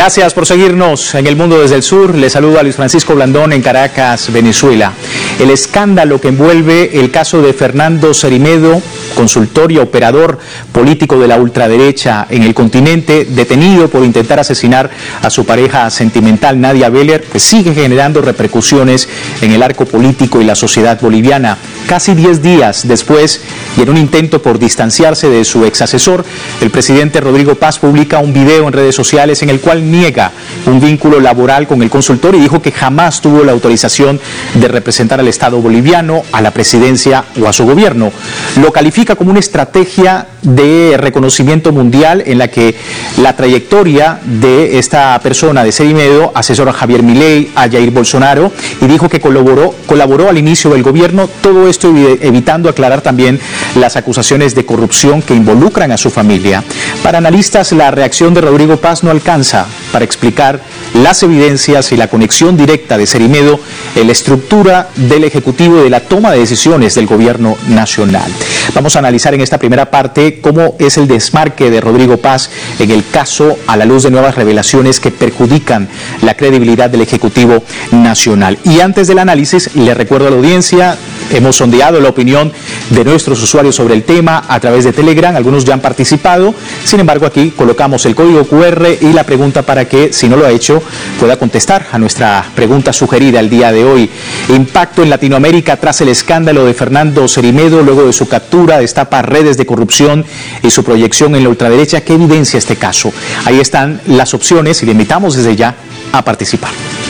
Gracias por seguirnos en El Mundo desde el Sur. Les saludo a Luis Francisco Blandón en Caracas, Venezuela. El escándalo que envuelve el caso de Fernando Cerimedo, consultor y operador político de la ultraderecha en el continente, detenido por intentar asesinar a su pareja sentimental Nadia Beller, pues sigue generando repercusiones en el arco político y la sociedad boliviana. Casi 10 días después, y en un intento por distanciarse de su exasesor, el presidente Rodrigo Paz publica un video en redes sociales en el cual niega un vínculo laboral con el consultor y dijo que jamás tuvo la autorización de representar al Estado boliviano, a la presidencia o a su gobierno. Lo califica como una estrategia de reconocimiento mundial en la que la trayectoria de esta persona, de Cerimedo, asesoró a Javier Milei, a Jair Bolsonaro, y dijo que colaboró al inicio del gobierno, todo esto evitando aclarar también las acusaciones de corrupción que involucran a su familia. Para analistas, la reacción de Rodrigo Paz no alcanza para explicar las evidencias y la conexión directa de Cerimedo en la estructura del Ejecutivo y de la toma de decisiones del gobierno nacional. Vamos a analizar en esta primera parte cómo es el desmarque de Rodrigo Paz en el caso a la luz de nuevas revelaciones que perjudican la credibilidad del Ejecutivo nacional. Y antes del análisis, le recuerdo a la audiencia, hemos sondeado la opinión de nuestros usuarios sobre el tema a través de Telegram, algunos ya han participado, sin embargo aquí colocamos el código QR y la pregunta para que, si no lo ha hecho, pueda contestar a nuestra pregunta sugerida el día de hoy. Impacto en Latinoamérica tras el escándalo de Fernando Cerimedo, luego de su captura, destapa redes de corrupción y su proyección en la ultraderecha. ¿Qué evidencia este caso? Ahí están las opciones y le invitamos desde ya a participar.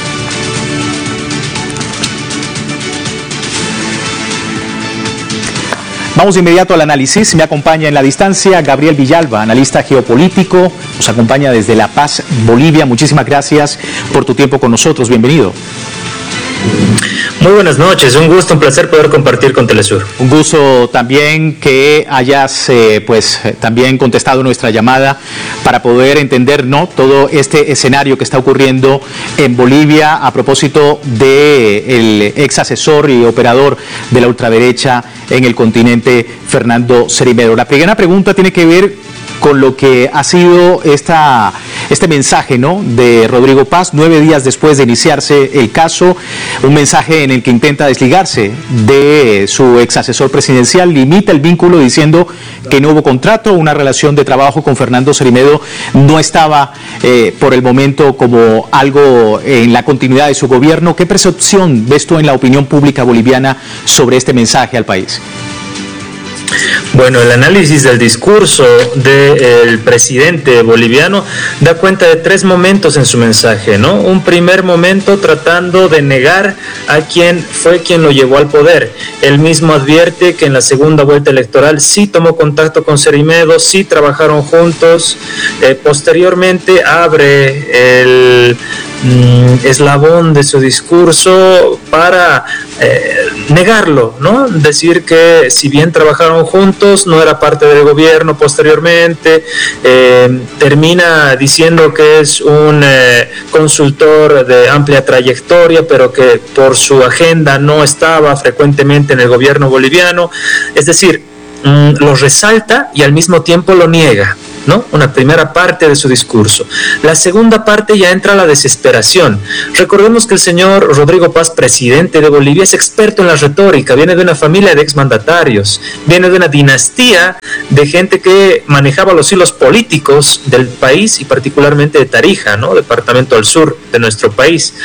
Vamos de inmediato al análisis. Me acompaña en la distancia Gabriel Villalba, analista geopolítico. Nos acompaña desde La Paz, Bolivia. Muchísimas gracias por tu tiempo con nosotros. Bienvenido. Muy buenas noches, un gusto, un placer poder compartir con Telesur. Un gusto también que hayas también contestado nuestra llamada para poder entender, ¿no?, todo este escenario que está ocurriendo en Bolivia a propósito del ex asesor y operador de la ultraderecha en el continente, Fernando Cerimedo. La primera pregunta tiene que ver con lo que ha sido este mensaje, ¿no?, de Rodrigo Paz 9 días después de iniciarse el caso, un mensaje en el que intenta desligarse de su ex asesor presidencial, limita el vínculo diciendo que no hubo contrato, una relación de trabajo con Fernando Cerimedo no estaba por el momento como algo en la continuidad de su gobierno. ¿Qué percepción ves tú en la opinión pública boliviana sobre este mensaje al país? Bueno, el análisis del discurso del presidente boliviano da cuenta de 3 momentos en su mensaje, ¿no? Un primer momento tratando de negar a quien fue quien lo llevó al poder. Él mismo advierte que en la segunda vuelta electoral sí tomó contacto con Cerimedo, sí trabajaron juntos. Posteriormente abre el eslabón de su discurso para negarlo, ¿no? Decir que si bien trabajaron juntos, no era parte del gobierno posteriormente. Termina diciendo que es un consultor de amplia trayectoria, pero que por su agenda no estaba frecuentemente en el gobierno boliviano. Es decir, lo resalta y al mismo tiempo lo niega, ¿no? Una primera parte de su discurso. La segunda parte ya entra la desesperación. Recordemos que el señor Rodrigo Paz, presidente de Bolivia, es experto en la retórica, viene de una familia de exmandatarios, viene de una dinastía de gente que manejaba los hilos políticos del país y particularmente de Tarija, ¿no?, departamento al sur de nuestro país.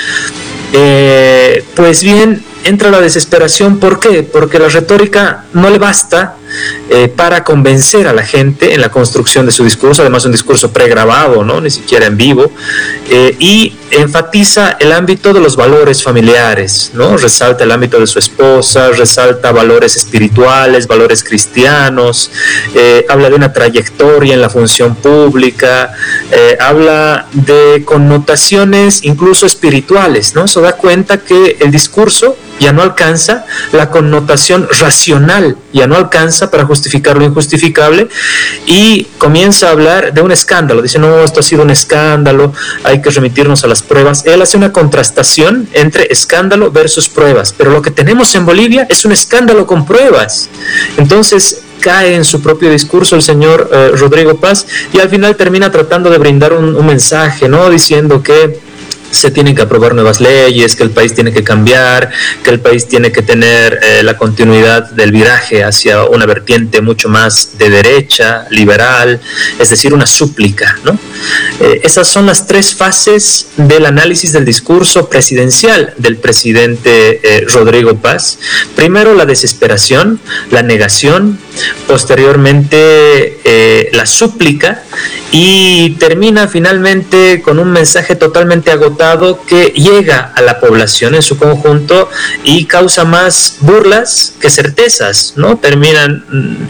Pues bien, entra la desesperación. ¿Por qué? Porque la retórica no le basta para convencer a la gente en la construcción de su discurso, además un discurso pregrabado, ¿no?, ni siquiera en vivo, y enfatiza el ámbito de los valores familiares, ¿no? Resalta el ámbito de su esposa, resalta valores espirituales, valores cristianos, habla de una trayectoria en la función pública, habla de connotaciones incluso espirituales, ¿no? Eso da cuenta que el discurso ya no alcanza la connotación racional, ya no alcanza para justificar lo injustificable, y comienza a hablar de un escándalo. Dice, no, esto ha sido un escándalo, hay que remitirnos a las pruebas. Él hace una contrastación entre escándalo versus pruebas, pero lo que tenemos en Bolivia es un escándalo con pruebas. Entonces, cae en su propio discurso el señor Rodrigo Paz, y al final termina tratando de brindar un mensaje, ¿no? Diciendo que se tienen que aprobar nuevas leyes, que el país tiene que cambiar, que el país tiene que tener la continuidad del viraje hacia una vertiente mucho más de derecha, liberal, es decir, una súplica, ¿no? Esas son las tres fases del análisis del discurso presidencial del presidente Rodrigo Paz. Primero la desesperación, la negación, posteriormente la súplica, y termina finalmente con un mensaje totalmente agotado que llega a la población en su conjunto y causa más burlas que certezas, ¿no? Terminan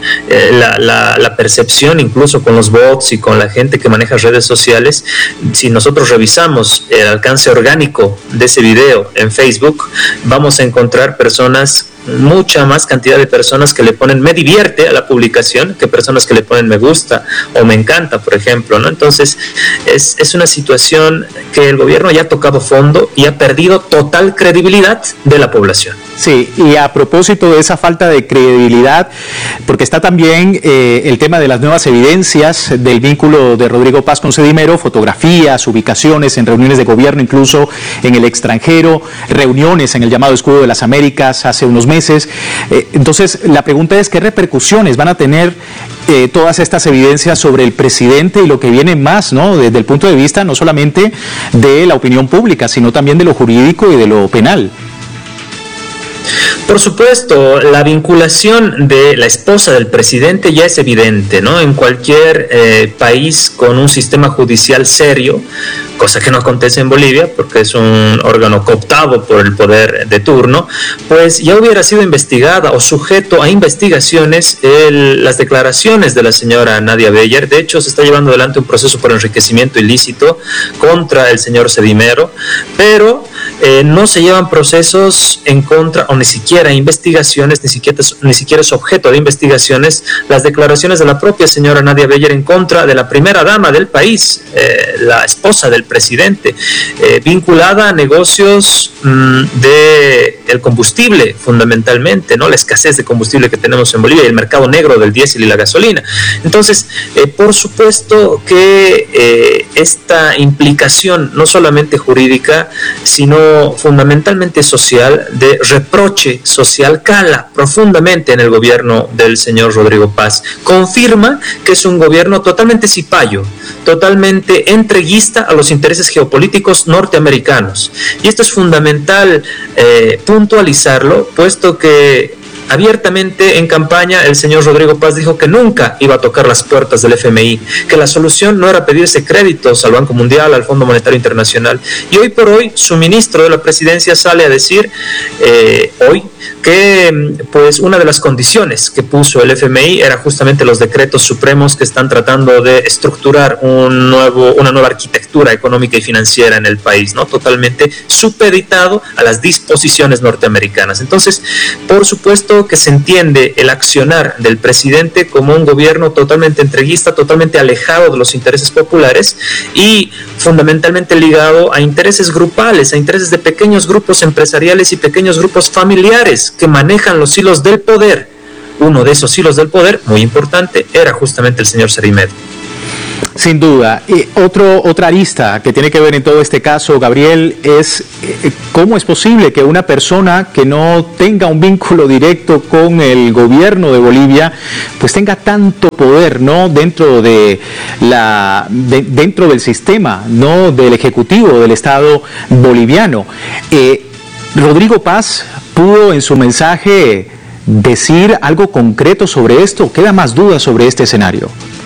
la percepción, incluso con los bots y con la gente que maneja redes sociales. Si nosotros revisamos el alcance orgánico de ese video en Facebook, vamos a encontrar mucha más cantidad de personas que le ponen me divierte a la publicación que personas que le ponen me gusta o me encanta, por ejemplo, ¿no? Entonces es una situación que el gobierno ya ha tocado fondo y ha perdido total credibilidad de la población. Sí, y a propósito de esa falta de credibilidad, porque está también el tema de las nuevas evidencias del vínculo de Rodrigo Paz con Sedimero, fotografías, ubicaciones en reuniones de gobierno, incluso en el extranjero, reuniones en el llamado Escudo de las Américas hace unos meses. Entonces, la pregunta es, ¿qué repercusiones van a tener todas estas evidencias sobre el presidente y lo que viene más, ¿no? Desde el punto de vista no solamente de la opinión pública, sino también de lo jurídico y de lo penal? Por supuesto, la vinculación de la esposa del presidente ya es evidente, ¿no? En cualquier país con un sistema judicial serio, cosa que no acontece en Bolivia porque es un órgano cooptado por el poder de turno, pues ya hubiera sido investigada o sujeto a investigaciones las declaraciones de la señora Nadia Beyer. De hecho, se está llevando adelante un proceso por enriquecimiento ilícito contra el señor Sedimero, pero no se llevan procesos en contra, o ni siquiera investigaciones, ni siquiera es objeto de investigaciones las declaraciones de la propia señora Nadia Beyer en contra de la primera dama del país, la esposa del presidente, vinculada a negocios del combustible, fundamentalmente, ¿no? La escasez de combustible que tenemos en Bolivia y el mercado negro del diésel y la gasolina. Entonces, por supuesto que esta implicación, no solamente jurídica, sino fundamentalmente social, de reproche social, cala profundamente en el gobierno del señor Rodrigo Paz. Confirma que es un gobierno totalmente cipayo, totalmente entreguista a los intereses geopolíticos norteamericanos. Y esto es fundamental puntualizarlo, puesto que abiertamente en campaña el señor Rodrigo Paz dijo que nunca iba a tocar las puertas del FMI, que la solución no era pedirse créditos al Banco Mundial, al Fondo Monetario Internacional. Y hoy por hoy su ministro de la presidencia sale a decir hoy que pues una de las condiciones que puso el FMI era justamente los decretos supremos que están tratando de estructurar una nueva arquitectura económica y financiera en el país, ¿no? Totalmente supeditado a las disposiciones norteamericanas. Entonces, por supuesto que se entiende el accionar del presidente como un gobierno totalmente entreguista, totalmente alejado de los intereses populares y fundamentalmente ligado a intereses grupales, a intereses de pequeños grupos empresariales y pequeños grupos familiares que manejan los hilos del poder. Uno de esos hilos del poder, muy importante, era justamente el señor Sedimero. Sin duda. Y otra arista que tiene que ver en todo este caso, Gabriel, es cómo es posible que una persona que no tenga un vínculo directo con el gobierno de Bolivia, pues tenga tanto poder, ¿no? Dentro del sistema, ¿no? Del Ejecutivo del Estado boliviano. Rodrigo Paz pudo en su mensaje decir algo concreto sobre esto. ¿Queda más dudas sobre este escenario?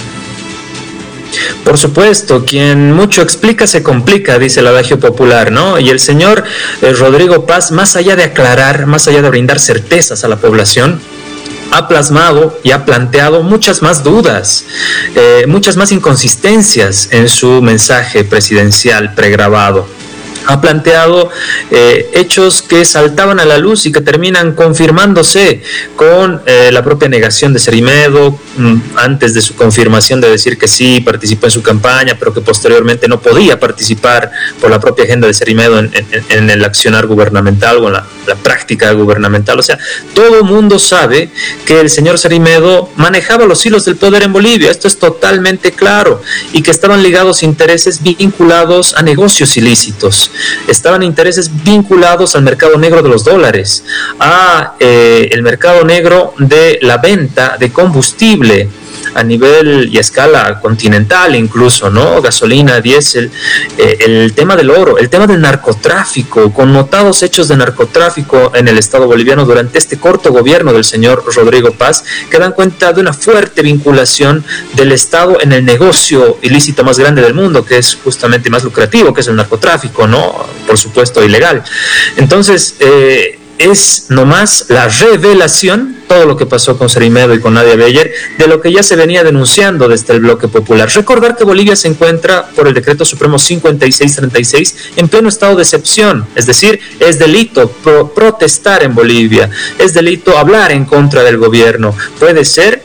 Por supuesto, quien mucho explica se complica, dice el adagio popular, ¿no? Y el señor Rodrigo Paz, más allá de aclarar, más allá de brindar certezas a la población, ha plasmado y ha planteado muchas más dudas, muchas más inconsistencias en su mensaje presidencial pregrabado. Ha planteado hechos que saltaban a la luz y que terminan confirmándose con la propia negación de Sedimero, antes de su confirmación de decir que sí participó en su campaña, pero que posteriormente no podía participar por la propia agenda de Sedimero en el accionar gubernamental o la práctica gubernamental. O sea, todo el mundo sabe que el señor Cerimedo manejaba los hilos del poder en Bolivia, esto es totalmente claro, y que estaban ligados intereses vinculados a negocios ilícitos, estaban intereses vinculados al mercado negro de los dólares, a el mercado negro de la venta de combustible a nivel y a escala continental incluso, ¿no? Gasolina, diésel, el tema del oro, el tema del narcotráfico, connotados hechos de narcotráfico en el Estado boliviano durante este corto gobierno del señor Rodrigo Paz, que dan cuenta de una fuerte vinculación del Estado en el negocio ilícito más grande del mundo, que es justamente más lucrativo, que es el narcotráfico, ¿no? Por supuesto, ilegal. Entonces, es nomás la revelación, todo lo que pasó con Cerimedo y con Nadia Beyer, de lo que ya se venía denunciando desde el bloque popular. Recordar que Bolivia se encuentra, por el Decreto Supremo 5636, en pleno estado de excepción, es decir, es delito protestar en Bolivia, es delito hablar en contra del gobierno, puede ser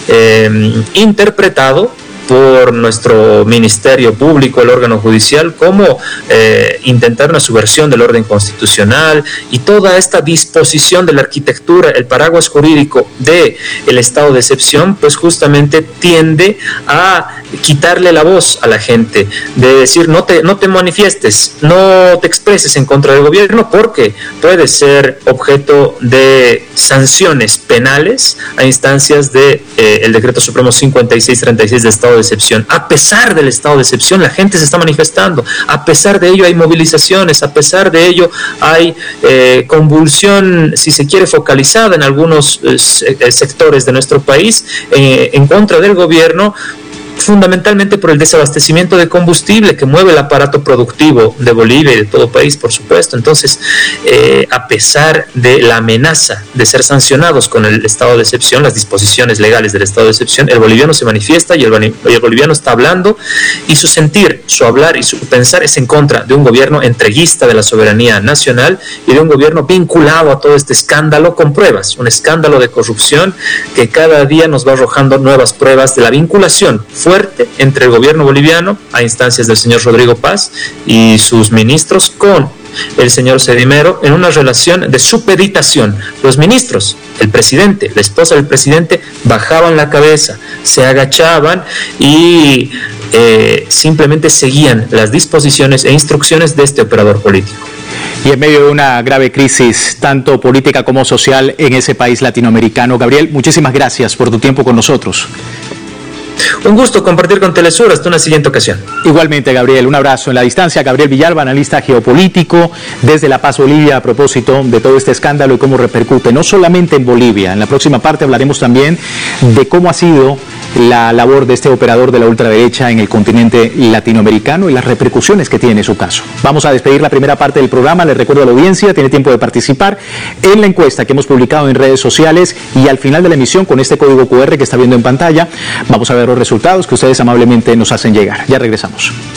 interpretado por nuestro Ministerio Público, el órgano judicial, como intentar una subversión del orden constitucional, y toda esta disposición de la arquitectura, el paraguas jurídico del estado de excepción, pues justamente tiende a quitarle la voz a la gente, de decir no te manifiestes, no te expreses en contra del gobierno, porque puede ser objeto de sanciones penales a instancias de el Decreto Supremo 5636 de estado de excepción. A pesar del estado de excepción, la gente se está manifestando, a pesar de ello hay movilizaciones, a pesar de ello hay convulsión, si se quiere, focalizada en algunos sectores de nuestro país en contra del gobierno, fundamentalmente por el desabastecimiento de combustible que mueve el aparato productivo de Bolivia y de todo país, por supuesto. Entonces, a pesar de la amenaza de ser sancionados con el estado de excepción, las disposiciones legales del estado de excepción, el boliviano se manifiesta y el boliviano está hablando, y su sentir, su hablar y su pensar es en contra de un gobierno entreguista de la soberanía nacional y de un gobierno vinculado a todo este escándalo con pruebas, un escándalo de corrupción que cada día nos va arrojando nuevas pruebas de la vinculación fuerte entre el gobierno boliviano, a instancias del señor Rodrigo Paz y sus ministros, con el señor Cerimedo, en una relación de supeditación. Los ministros, el presidente, la esposa del presidente, bajaban la cabeza, se agachaban y simplemente seguían las disposiciones e instrucciones de este operador político. Y en medio de una grave crisis, tanto política como social, en ese país latinoamericano. Gabriel, muchísimas gracias por tu tiempo con nosotros. Un gusto compartir con Telesur, hasta una siguiente ocasión. Igualmente, Gabriel, un abrazo en la distancia. Gabriel Villalba, analista geopolítico desde La Paz, Bolivia, a propósito de todo este escándalo y cómo repercute, no solamente en Bolivia. En la próxima parte hablaremos también de cómo ha sido la labor de este operador de la ultraderecha en el continente latinoamericano y las repercusiones que tiene su caso. Vamos a despedir la primera parte del programa. Les recuerdo a la audiencia, tiene tiempo de participar en la encuesta que hemos publicado en redes sociales, y al final de la emisión, con este código QR que está viendo en pantalla, vamos a ver los resultados que ustedes amablemente nos hacen llegar. Ya regresamos.